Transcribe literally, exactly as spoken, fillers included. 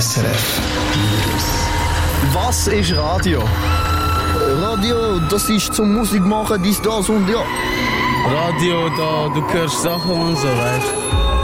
S R F Was ist Radio? Radio, das ist zum Musik machen, dies, das und ja. Radio, da, du hörst Sachen und so, weißt du.